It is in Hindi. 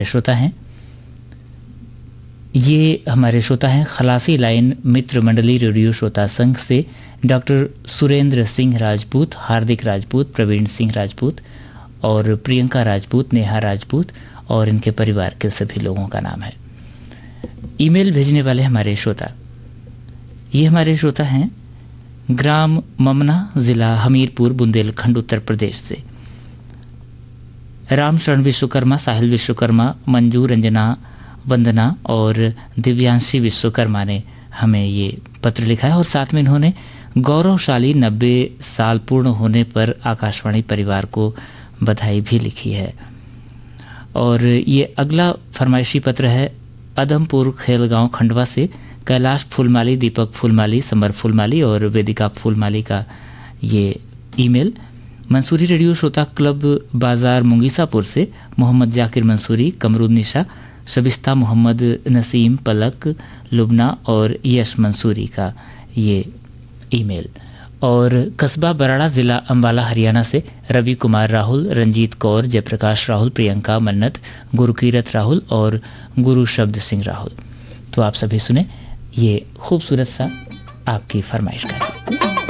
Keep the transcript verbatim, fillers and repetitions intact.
श्रोता हैं, ये हमारे श्रोता हैं खलासी लाइन मित्र मंडली रेडियो श्रोता संघ से डॉक्टर सुरेंद्र सिंह राजपूत, हार्दिक राजपूत, प्रवीण सिंह राजपूत और प्रियंका राजपूत, नेहा राजपूत और इनके परिवार के सभी लोगों का नाम है। ईमेल भेजने वाले हमारे श्रोता, ये हमारे श्रोता हैं ग्राम ममना, जिला हमीरपुर, बुंदेलखंड, उत्तर प्रदेश से। राम शरण विश्वकर्मा, साहिल विश्वकर्मा, मंजू, रंजना, वंदना और दिव्यांशी विश्वकर्मा ने हमें ये पत्र लिखा है और साथ में इन्होंने गौरवशाली नब्बे साल पूर्ण होने पर आकाशवाणी परिवार को बधाई भी लिखी है। और ये अगला फरमाइशी पत्र है अदमपुर खेलगांव खंडवा से कैलाश फूलमाली, दीपक फूलमाली, समर फूलमाली और वेदिका फूलमाली का ये ईमेल। मंसूरी रेडियो श्रोता क्लब बाजार मुंगीसापुर से मोहम्मद जाकिर मंसूरी, कमरुन्निसा, शबिस्ता मोहम्मद, नसीम, पलक, लुबना और यश मंसूरी का ये ईमेल। और कस्बा बराड़ा, ज़िला अम्बाला, हरियाणा से रवि कुमार राहुल, रंजीत कौर, जयप्रकाश राहुल, प्रियंका, मन्नत, गुरुकीरत राहुल और गुरु शब्द सिंह राहुल। तो आप सभी सुने ये खूबसूरत सा आपकी फरमाइश का।